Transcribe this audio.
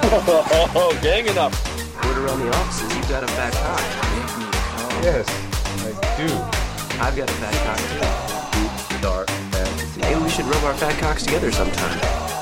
Oh, gang enough. Word around the offices, you've got a fat cock. Yes, I do. I've got a fat cock too. Deep, dark fantasy. Maybe we should rub our fat cocks together sometime.